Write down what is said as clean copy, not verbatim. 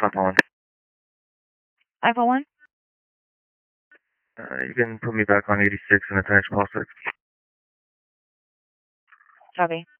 iPhone 1. iPhone 1? You can put me back on 86 and attach pulse. Copy.